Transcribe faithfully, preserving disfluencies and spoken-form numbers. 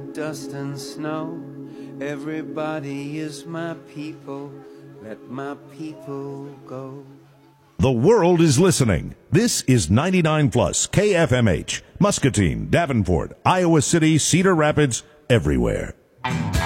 dust and snow. Everybody is my people. Let my people go. The world is listening. This is ninety-nine plus K F M H, Muscatine, Davenport, Iowa City, Cedar Rapids, everywhere.